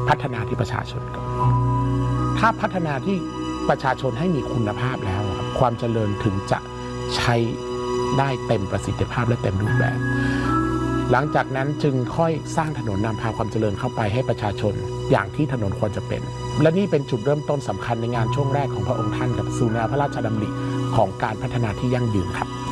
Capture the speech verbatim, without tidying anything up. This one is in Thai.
พัฒนาที่ประชาชนก่อนถ้าพัฒนาที่ประชาชนให้มีคุณภาพแล้วครับความเจริญถึงจะใช้ได้เต็มประสิทธิภาพและเต็มรูปแบบหลังจากนั้นจึงค่อยสร้างถนนนำพาความเจริญเข้าไปให้ประชาชนอย่างที่ถนนควรจะเป็นและนี่เป็นจุดเริ่มต้นสำคัญในงานช่วงแรกของพระองค์ท่านกับสู่แนวพระราชดำริของการพัฒนาที่ยั่งยืนครับ